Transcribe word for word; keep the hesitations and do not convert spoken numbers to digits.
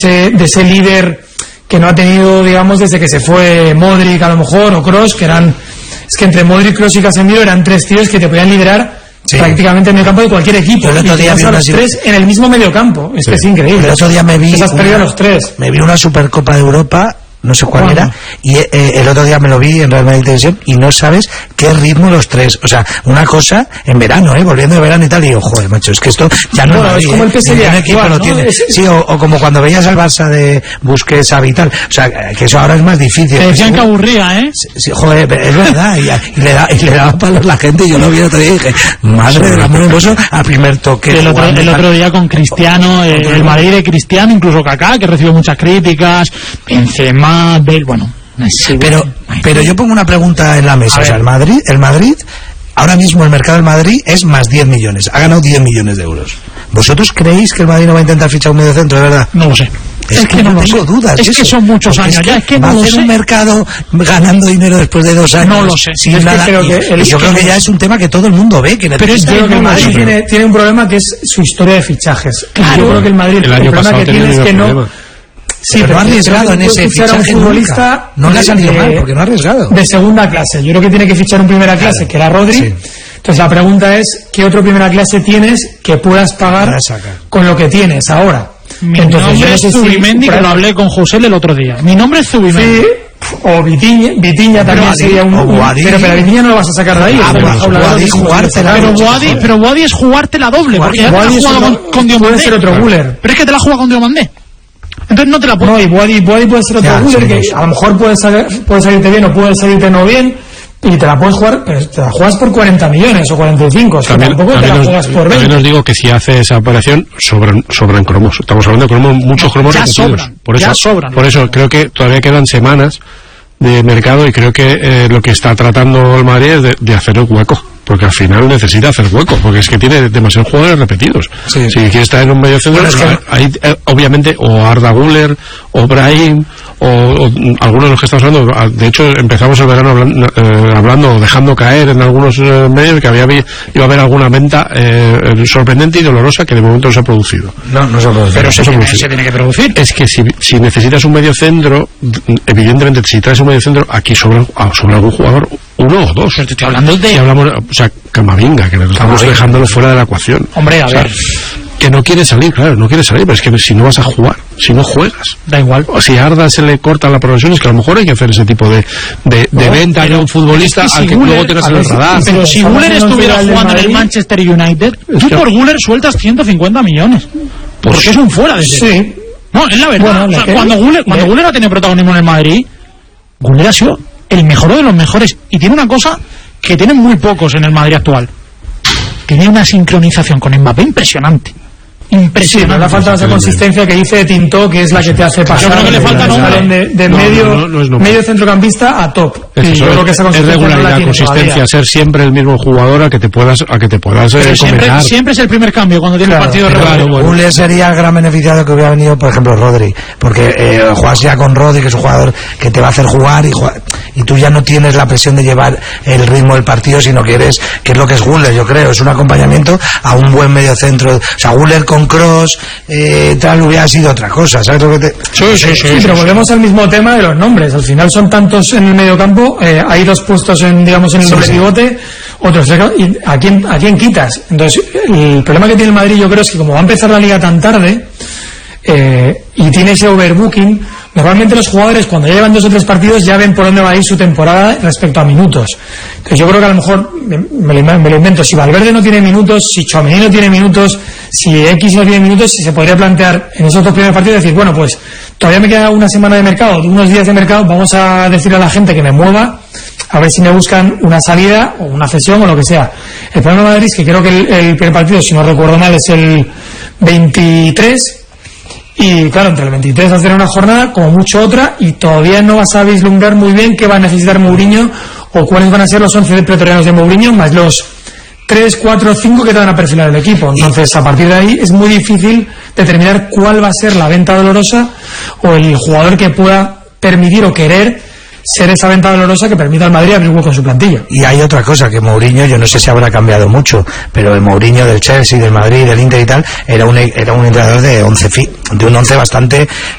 ese, de ese líder que no ha tenido, digamos, desde que se fue Modric a lo mejor, o Kroos, que eran, es que entre Modric, Kroos y Casemiro eran tres tíos que te podían liderar sí. prácticamente en el campo de cualquier equipo. El otro día vi a los una... tres en el mismo medio campo, es sí. que es increíble. El otro día me vi, has perdido a los tres. Me vi una Supercopa de Europa, no sé cuál bueno. era, y eh, el otro día me lo vi en Real Madrid Televisión y no sabes qué ritmo los tres, o sea, una cosa en verano, eh, volviendo de verano y tal, y digo, joder, macho, es que esto ya no, no es como el P S G equipo lo tiene, es... sí, o, o como cuando veías al Barça de Busquets, a Vital, o sea, que eso ahora es más difícil. Te decían que aburría, eh. Sí, joder, es verdad, y, y, le da, y le daba palos la gente, y yo lo vi el otro día y dije, madre del amor hermoso, al primer toque. El otro, el otro día con Cristiano, eh, el Madrid de Cristiano, incluso Kaká, que recibe muchas críticas, Benzema, Bale, bueno. Sí, pero pero yo pongo una pregunta en la mesa, o sea, el Madrid, el Madrid, ahora mismo el mercado del Madrid es más diez millones, ha ganado diez millones de euros. ¿Vosotros creéis que el Madrid no va a intentar fichar un medio centro, de verdad? No lo sé. Es, es que, que no, no tengo dudas. Es que son muchos años es que ya, es que va no a lo hacer sé. un mercado ganando dinero después de dos años. No lo sé. Sin es nada, que creo que y, el, y yo creo que ya es un tema que todo el mundo ve. Que pero es que creo que el Madrid tiene, tiene un problema que es su historia de fichajes. Claro. Yo creo que el Madrid, el, el año problema que tiene es que no... problema. Sí, pero, pero no ha arriesgado en ese fichaje futbolista nunca. No le ha salido de, mal porque no ha arriesgado. De segunda clase. Yo creo que tiene que fichar un primera clase, claro. que era Rodri. Sí. Entonces la pregunta es, ¿qué otro primera clase tienes que puedas pagar con lo que tienes ahora? Mi Entonces, nombre yo no es sé Zubimendi, si, que lo hablé con José el otro día. Mi nombre es Zubimendi. Sí, o Vitiña, Vitiña también Boadi, sería un... un pero, pero a Vitiña no lo vas a sacar de ahí. Ah, pues, Boadi, jugártela. Pero Boadi, pero Boadi es jugarte la doble, porque ya te la has jugado con, con Diomandé. Puede ser otro Guller. Pero es que te la has jugado con Diomandé. Entonces no te la puedo... No, y Boadi, Boadi puede ser otro Guller, que a lo mejor puede, salir, puede salirte bien o puede salirte no bien, y te la puedes jugar, pero te la juegas por cuarenta millones o cuarenta y cinco, o sea, también, tampoco también te la os, juegas por veinte. También os digo que si hace esa operación, sobran, sobran cromos. Estamos hablando de cromos, muchos cromos ya repetidos. Sobran, por eso, ya sobran. Por eso creo que todavía quedan semanas de mercado y creo que eh, lo que está tratando el Madrid es de, de hacer el hueco. Porque al final necesita hacer hueco, porque es que tiene demasiados jugadores repetidos. Sí. Si quieres traer un medio centro, es que hay, eh, obviamente, o Arda Güler, o Brahim, o, o algunos de los que estamos hablando. De hecho, empezamos el verano hablando, eh, hablando dejando caer en algunos eh, medios que había iba a haber alguna venta eh, sorprendente y dolorosa que de momento no se ha producido. No, no se ha producido. Pero se, no se, tiene, se tiene que producir. Es que si, si necesitas un medio centro, evidentemente, si traes un medio centro, aquí sobra, sobra algún jugador, uno o dos. Pero te estoy hablando de... Si hablamos, o sea, Camavinga, que estamos Camavinga. dejándolo fuera de la ecuación. Hombre, a o sea, ver... Que no quiere salir, claro, no quiere salir, pero es que si no vas a jugar, si no juegas. Da igual. O si a Arda se le corta la progresión, es que a lo mejor hay que hacer ese tipo de, de, de no, venta de un futbolista es que si al que Güler, luego tengas en el radar. Pero si Güler estuviera jugando en el Manchester United, tú por Güler sueltas ciento cincuenta millones. Pues, porque es un fuera de serie. Sí. No, es la verdad. Bueno, o sea, cuando Güler, cuando Güler ha tenido protagonismo en el Madrid, Güler ha sido el mejor de los mejores. Y tiene una cosa que tienen muy pocos en el Madrid actual. Tiene una sincronización con Mbappé impresionante. Impresionante. Sí, no le falta esa consistencia que dice Tinto, que es la que te hace pasar. Yo creo que le falta de, de, de no, medio, no, no, no medio centrocampista a top. Es, y yo es, creo que esa es regularidad, no consistencia, todavía. ser siempre el mismo jugador a que te puedas a que te puedas eh, siempre, siempre es el primer cambio cuando tiene claro, el partido de claro, regalo. Güler bueno. sería el gran beneficiado que hubiera venido, por ejemplo, Rodri, porque eh, juegas ya con Rodri, que es un jugador que te va a hacer jugar y, jugar, y tú ya no tienes la presión de llevar el ritmo del partido, sino que eres, que es lo que es Güler, yo creo, es un acompañamiento a un buen medio centro. O sea, Güler con Kroos, eh, tal, hubiera sido otra cosa, ¿sabes lo que te...? Sí, sí, sí, sí, sí pero sí, volvemos sí. al mismo tema de los nombres. Al final son tantos en el medio campo, eh, hay dos puestos en, digamos, en el sí, doble sí. pivote, otros, y ¿a quién, ¿a quién quitas? Entonces, el problema que tiene el Madrid, yo creo, es que como va a empezar la liga tan tarde, eh, y tiene ese overbooking, normalmente los jugadores cuando ya llevan dos o tres partidos ya ven por dónde va a ir su temporada respecto a minutos. Entonces yo creo que a lo mejor, me, me, lo, me lo invento, si Valverde no tiene minutos, si Tchouaméni no tiene minutos, si X no tiene minutos, si se podría plantear en esos dos primeros partidos decir, bueno, pues todavía me queda una semana de mercado, unos días de mercado, vamos a decirle a la gente que me mueva, a ver si me buscan una salida o una cesión o lo que sea. El problema de Madrid es que creo que el, el primer partido, si no recuerdo mal, es el veintitrés. Y claro, entre el veintitrés hacer una jornada, como mucho otra, y todavía no vas a vislumbrar muy bien qué va a necesitar Mourinho o cuáles van a ser los once pretorianos de Mourinho, más los tres, cuatro, cinco que te van a perfilar el equipo. Entonces, a partir de ahí es muy difícil determinar cuál va a ser la venta dolorosa o el jugador que pueda permitir o querer ser esa venta dolorosa que permita al Madrid abrir hueco en su plantilla. Y hay otra cosa, que Mourinho, yo no sé si habrá cambiado mucho, pero el Mourinho del Chelsea, del Madrid, del Inter y tal, era un era un entrenador de once de un once bastante